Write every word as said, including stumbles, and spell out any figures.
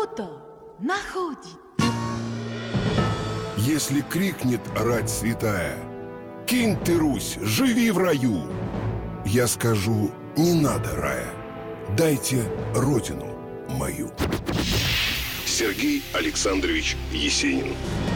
охота находит. Если крикнет рать святая: «Кинь ты, Русь, живи в раю!» Я скажу: не надо рая, дайте родину мою. Сергей Александрович Есенин.